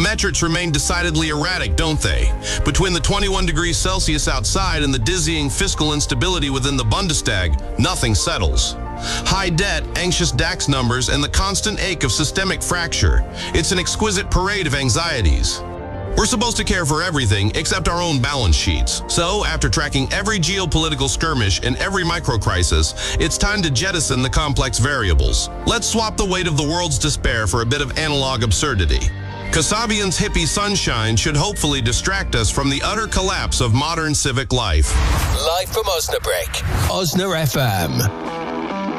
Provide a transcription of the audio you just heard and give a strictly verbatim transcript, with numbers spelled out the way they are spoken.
metrics remain decidedly erratic, don't they? Between the twenty-one degrees Celsius outside and the dizzying fiscal instability within the Bundestag, nothing settles. High debt, anxious DAX numbers, and the constant ache of systemic fracture. It's an exquisite parade of anxieties. We're supposed to care for everything except our own balance sheets. So, after tracking every geopolitical skirmish and every micro-crisis, it's time to jettison the complex variables. Let's swap the weight of the world's despair for a bit of analog absurdity. Kasabian's hippie sunshine should hopefully distract us from the utter collapse of modern civic life. Live from Osnabrück, Osna F M.